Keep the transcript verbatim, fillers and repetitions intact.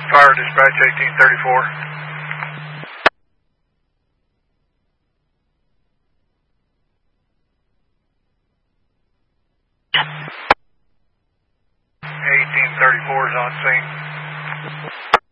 Fire dispatch eighteen thirty-four. eighteen thirty-four is on scene.